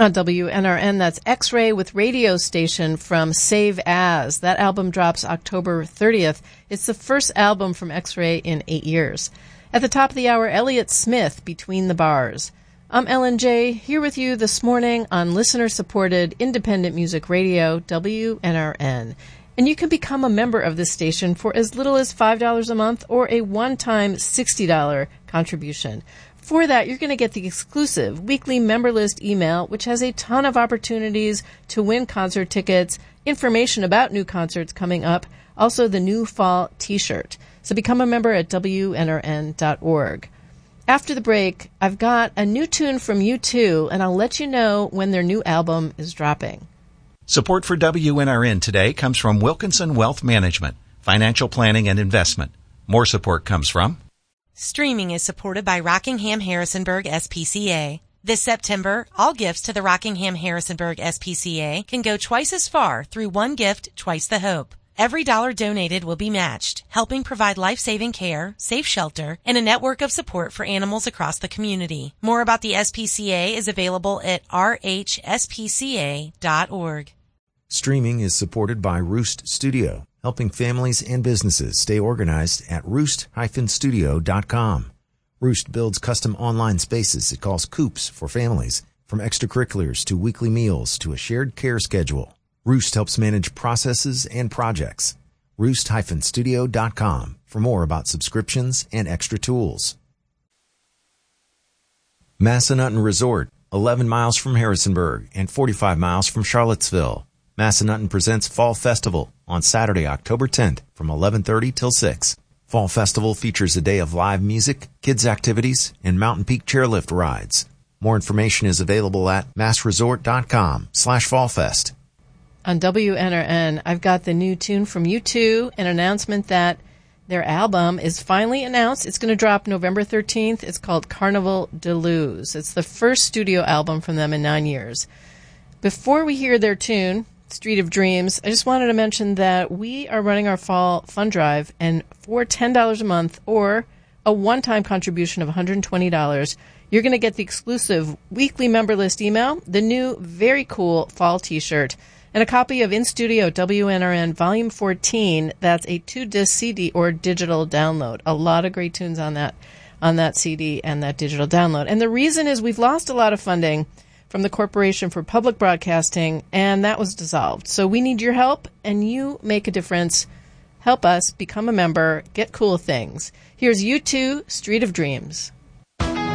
On WNRN, that's X-Ray with Radio Station from Save As. That album drops October 30th. It's the first album from X-Ray in 8 years. At the top of the hour, Elliott Smith, Between the Bars. I'm Ellen J, here with you this morning on listener-supported independent music radio, WNRN. And you can become a member of this station for as little as $5 a month or a one-time $60 contribution. For that, you're going to get the exclusive weekly member list email, which has a ton of opportunities to win concert tickets, information about new concerts coming up, also the new fall t-shirt. So become a member at WNRN.org. After the break, I've got a new tune from U2, and I'll let you know when their new album is dropping. Support for WNRN today comes from Wilkinson Wealth Management, financial planning and investment. More support comes from... Streaming is supported by Rockingham-Harrisonburg SPCA. This September, all gifts to the Rockingham-Harrisonburg SPCA can go twice as far through one gift, twice the hope. Every dollar donated will be matched, helping provide life-saving care, safe shelter, and a network of support for animals across the community. More about the SPCA is available at rhspca.org. Streaming is supported by Roost Studio, helping families and businesses stay organized at roost-studio.com. Roost builds custom online spaces it calls coops for families, from extracurriculars to weekly meals to a shared care schedule. Roost helps manage processes and projects. Roost-studio.com for more about subscriptions and extra tools. Massanutten Resort, 11 miles from Harrisonburg and 45 miles from Charlottesville. Massanutten presents Fall Festival on Saturday, October 10th from 11:30 till 6. Fall Festival features a day of live music, kids' activities, and Mountain Peak chairlift rides. More information is available at massresort.com/fallfest. On WNRN, I've got the new tune from U2, an announcement that their album is finally announced. It's going to drop November 13th. It's called Carnival de Luz. It's the first studio album from them in 9 years. Before we hear their tune, Street of Dreams, I just wanted to mention that we are running our fall fund drive, and for $10 a month or a one-time contribution of $120, you're going to get the exclusive weekly member list email, the new very cool fall t-shirt, and a copy of In Studio WNRN Volume 14. That's a 2-disc CD or digital download. A lot of great tunes on that CD and that digital download. And the reason is we've lost a lot of funding from the Corporation for Public Broadcasting, and that was dissolved. So we need your help, and you make a difference. Help us become a member, get cool things. Here's U2, Street of Dreams.